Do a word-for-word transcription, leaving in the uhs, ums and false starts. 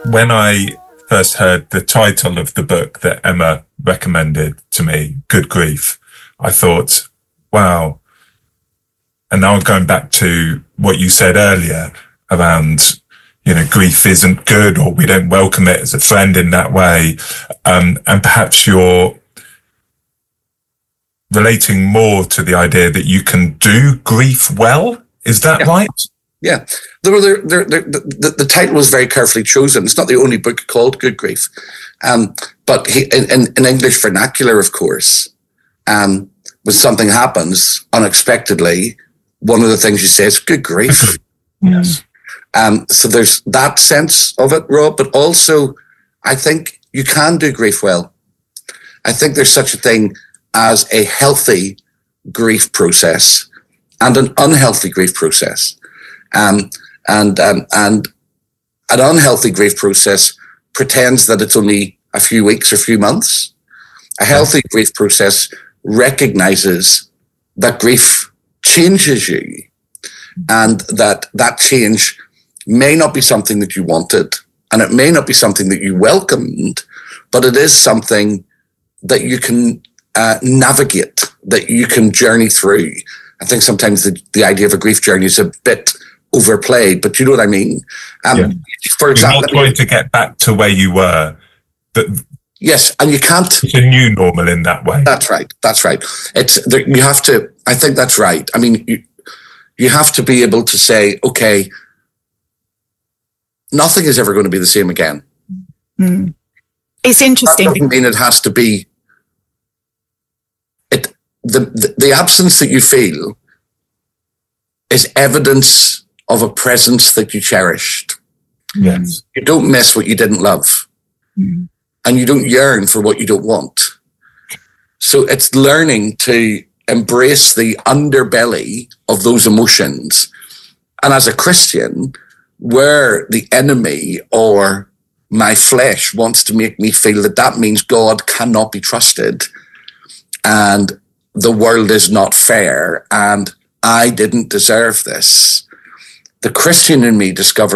when I first heard the title of the book that Emma recommended to me, Good Grief, I thought, wow. And now I'm going back to what you said earlier around, you know, grief isn't good, or we don't welcome it as a friend in that way. Um, and perhaps you're relating more to the idea that you can do grief well. Is that yeah. right? Yeah. There, there, there, there, the, the title was very carefully chosen. It's not the only book called Good Grief. Um, but he, in, in English vernacular, of course, um, when something happens unexpectedly, one of the things you say is good grief. Yes. Um, so there's that sense of it, Rob, but also I think you can do grief well. I think there's such a thing as a healthy grief process and an unhealthy grief process. Um, and, um, and an unhealthy grief process pretends that it's only a few weeks or a few months. A healthy grief process recognizes that grief changes you, and that that change may not be something that you wanted, and it may not be something that you welcomed, but it is something that you can uh, navigate, that you can journey through. I think sometimes the, the idea of a grief journey is a bit overplayed, but you know what I mean? Um, yeah. For example, you're not going to get back to where you were. But yes, and you can't. It's a new normal in that way. That's right. That's right. It's you have to. I think that's right. I mean, you you have to be able to say, okay, nothing is ever going to be the same again. Mm. It's interesting. That doesn't mean it has to be. It the, the the absence that you feel is evidence of a presence that you cherished. Yes. You don't miss what you didn't love. Mm. And you don't yearn for what you don't want. So it's learning to embrace the underbelly of those emotions. And as a Christian, where the enemy or my flesh wants to make me feel that that means God cannot be trusted and the world is not fair and I didn't deserve this, the Christian in me discovers